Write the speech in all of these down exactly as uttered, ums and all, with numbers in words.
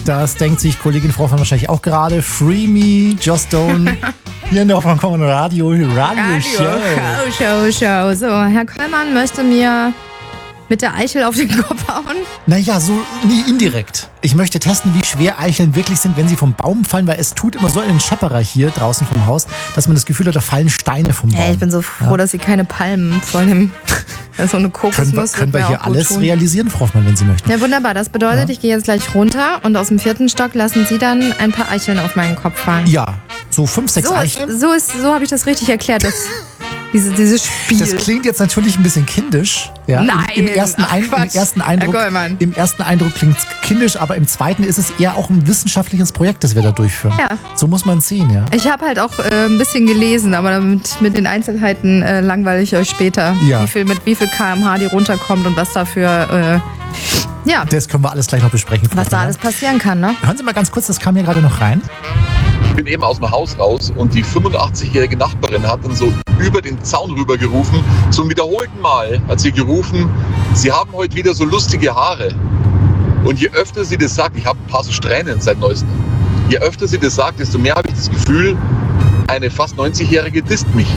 Das denkt sich Kollegin Frau von wahrscheinlich auch gerade. Free me, just don't. Hier in der Hoffmann Radio, Radio, Radio Show. Show, Show, Show. So, Herr Köllmann möchte mir mit der Eichel auf den Kopf hauen. Naja, so nee, indirekt. Ich möchte testen, wie schwer Eicheln wirklich sind, wenn sie vom Baum fallen, weil es tut immer so einen Schapperer hier draußen vom Haus, dass man das Gefühl hat, da fallen Steine vom Baum. Hey, ich bin so froh, ja. dass Sie keine Palmen vor dem, so eine Kokosnuss. Können wir, können wir hier alles tun. realisieren, Frau Hoffmann, wenn Sie möchten. Ja, wunderbar. Das bedeutet, ja. ich gehe jetzt gleich runter und aus dem vierten Stock lassen Sie dann ein paar Eicheln auf meinen Kopf fallen. Ja, so fünf, sechs so Eicheln. Ist, so ist, so habe ich das richtig erklärt. Das, Diese, dieses Spiel. Das klingt jetzt natürlich ein bisschen kindisch. Ja? Nein, Im, im, ersten, ach, ein, im, ersten Eindruck, Im ersten Eindruck klingt es kindisch, aber im zweiten ist es eher auch ein wissenschaftliches Projekt, das wir da durchführen. Ja. So muss man es sehen, ja. Ich habe halt auch äh, ein bisschen gelesen, aber damit, mit den Einzelheiten äh, langweile ich euch später. Ja. Wie viel, mit wie viel Kilometer pro Stunde die runterkommt und was dafür... Äh, ja. Das können wir alles gleich noch besprechen. Was da alles passieren kann, ne? Hören Sie mal ganz kurz, das kam hier gerade noch rein. Ich bin eben aus dem Haus raus und die fünfundachtzigjährige Nachbarin hat dann so über den Zaun rüber gerufen. Zum wiederholten Mal hat sie gerufen, Sie haben heute wieder so lustige Haare. Und je öfter sie das sagt, ich habe ein paar so Strähnen seit Neuestem, je öfter sie das sagt, desto mehr habe ich das Gefühl, eine fast neunzigjährige disst mich.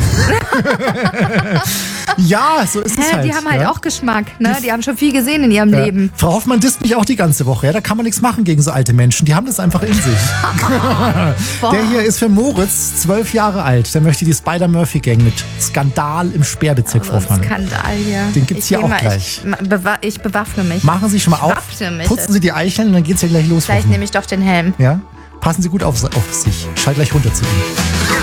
Ja, so ist Hä, es halt. Die haben halt ja? auch Geschmack, ne? Die haben schon viel gesehen in ihrem ja. Leben. Frau Hoffmann disst mich auch die ganze Woche. Ja? Da kann man nichts machen gegen so alte Menschen. Die haben das einfach in sich. Der hier ist für Moritz, zwölf Jahre alt. Der möchte die Spider-Murphy-Gang mit Skandal im Sperrbezirk Also vorfahren. Skandal hier. Den gibt's hier auch mal, gleich. Ich, bewa- ich bewaffne mich. Machen Sie schon mal auf. Mich Putzen Sie die Eicheln und dann geht's ja gleich los. Vielleicht nehme ich doch den Helm. Ja? Passen Sie gut auf, auf sich. Schalt gleich runter zu ihm.